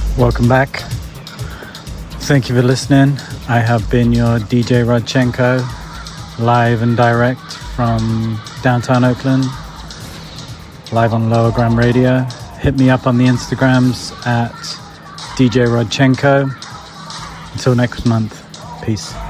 Welcome back. Thank you for listening. I have been your DJ Rodchenko, live and direct from downtown Oakland, live on Lower Gram Radio. Hit me up on the Instagrams at DJ Rodchenko. Until next month, peace.